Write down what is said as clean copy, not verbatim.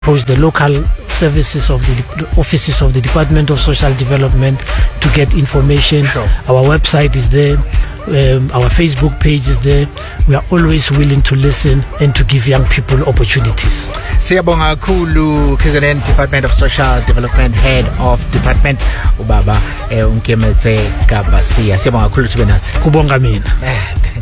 approach the local services of the offices of the Department of Social Development to get information. Sure. Our website is there. Our Facebook page is there. We are always willing to listen and to give young people opportunities. Siyabonga kakhulu KZN Department of Social Development, Head of Department ubaba Unkemetse Gabasiya. Siyabonga kakhulu tube nathi. Kubonga mina.